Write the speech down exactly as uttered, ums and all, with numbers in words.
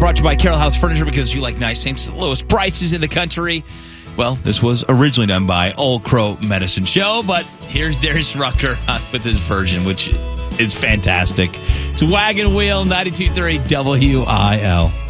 brought to you by Carroll House Furniture, because you like nice things at the lowest prices in the country. Well, this was originally done by Old Crow Medicine Show, but here's Darius Rucker with his version, which is fantastic. It's Wagon Wheel, ninety-two point three W I L.